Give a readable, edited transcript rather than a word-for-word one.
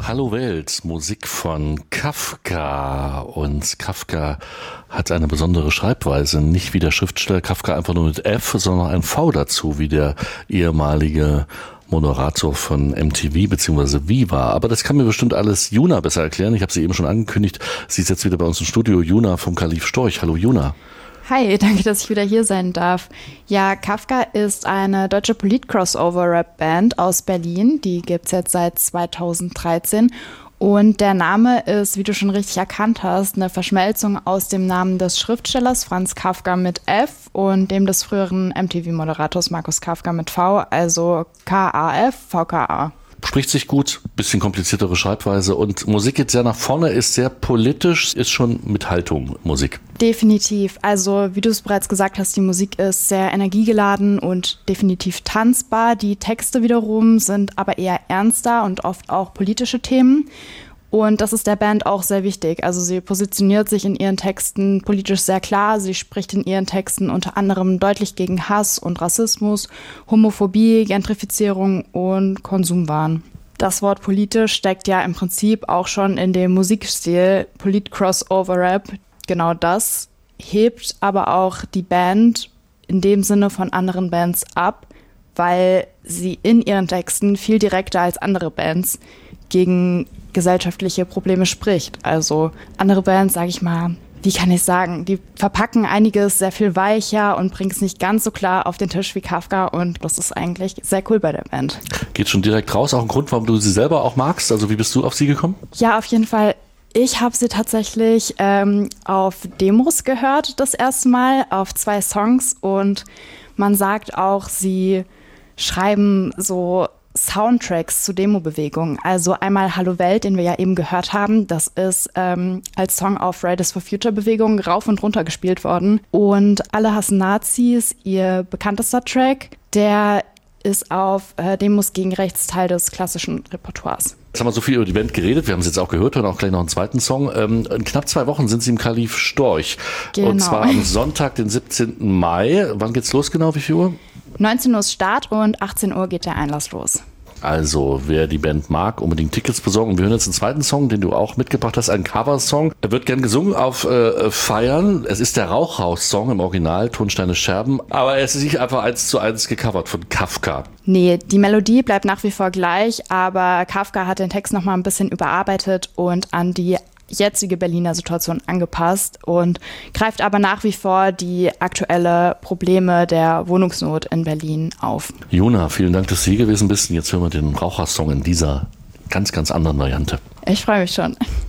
Hallo Welt, Musik von Kafka. Und Kafka hat eine besondere Schreibweise, nicht wie der Schriftsteller Kafka einfach nur mit F, sondern ein V dazu, wie der ehemalige Moderator von MTV bzw. Viva. Aber das kann mir bestimmt alles Juna besser erklären. Ich habe sie eben schon angekündigt. Sie ist jetzt wieder bei uns im Studio. Juna vom Kalif Storch. Hallo Juna. Hi, danke, dass ich wieder hier sein darf. Ja, Kafka ist eine deutsche Polit-Crossover-Rap-Band aus Berlin. Die gibt's jetzt seit 2013. Und der Name ist, wie du schon richtig erkannt hast, eine Verschmelzung aus dem Namen des Schriftstellers Franz Kafka mit F und dem des früheren MTV-Moderators Markus Kafka mit V, also K-A-F, V-K-A. Spricht sich gut, bisschen kompliziertere Schreibweise und Musik geht sehr nach vorne, ist sehr politisch, ist schon mit Haltung Musik. Definitiv. Also wie du es bereits gesagt hast, die Musik ist sehr energiegeladen und definitiv tanzbar. Die Texte wiederum sind aber eher ernster und oft auch politische Themen. Und das ist der Band auch sehr wichtig. Also sie positioniert sich in ihren Texten politisch sehr klar. Sie spricht in ihren Texten unter anderem deutlich gegen Hass und Rassismus, Homophobie, Gentrifizierung und Konsumwahn. Das Wort politisch steckt ja im Prinzip auch schon in dem Musikstil Polit-Crossover-Rap. Genau das hebt aber auch die Band in dem Sinne von anderen Bands ab, weil sie in ihren Texten viel direkter als andere Bands gegen gesellschaftliche Probleme spricht. Also andere Bands, sage ich mal, wie kann ich sagen, die verpacken einiges sehr viel weicher und bringen es nicht ganz so klar auf den Tisch wie Kafka und das ist eigentlich sehr cool bei der Band. Geht schon direkt raus, auch ein Grund, warum du sie selber auch magst? Also wie bist du auf sie gekommen? Ja, auf jeden Fall. Ich habe sie tatsächlich auf Demos gehört das erste Mal, auf 2 Songs und man sagt auch, sie schreiben so Soundtracks zu Demo-Bewegungen. Also einmal Hallo Welt, den wir ja eben gehört haben. Das ist als Song auf Fridays for Future-Bewegung rauf und runter gespielt worden. Und Alle hassen Nazis, ihr bekanntester Track, der ist auf Demos gegen Rechts Teil des klassischen Repertoires. Jetzt haben wir so viel über die Band geredet, wir haben es jetzt auch gehört und auch gleich noch einen zweiten Song. In knapp 2 Wochen sind sie im Kalif Storch. Genau. Und zwar am Sonntag, den 17. Mai. Wann geht's los genau? Wie viel Uhr? 19 Uhr ist Start und 18 Uhr geht der Einlass los. Also, wer die Band mag, unbedingt Tickets besorgen. Und wir hören jetzt einen zweiten Song, den du auch mitgebracht hast, ein Coversong. Er wird gern gesungen auf Feiern. Es ist der Rauchhaus-Song im Original, Tonsteine Scherben. Aber es ist nicht einfach 1:1 gecovert von Kafka. Nee, die Melodie bleibt nach wie vor gleich, aber Kafka hat den Text nochmal ein bisschen überarbeitet und an die jetzige Berliner Situation angepasst und greift aber nach wie vor die aktuelle Probleme der Wohnungsnot in Berlin auf. Juna, vielen Dank, dass du hier gewesen bist. Jetzt hören wir den Rauchersong in dieser ganz, ganz anderen Variante. Ich freue mich schon.